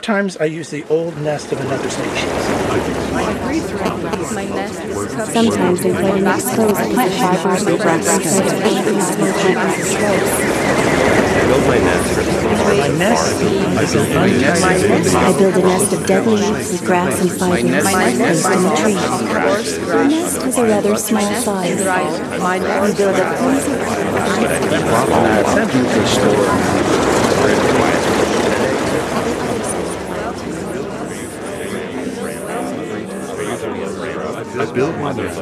Sometimes I use the old nest of another species. Sometimes they play in exposed plant fibers and grass strips. I build a nest of dead leaves with grass and fibers placed in the tree. The nest has a rather small size. We build a cozy I build my nest.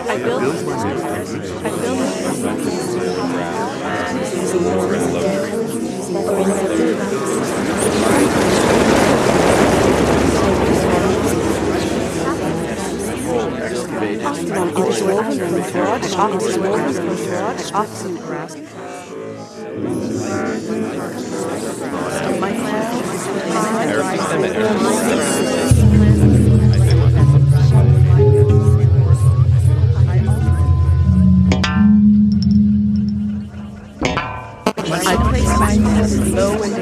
I place my nest low in the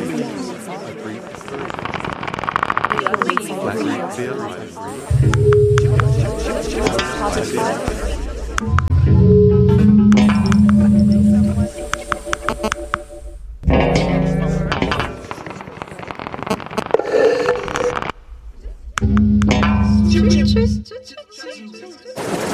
leaves.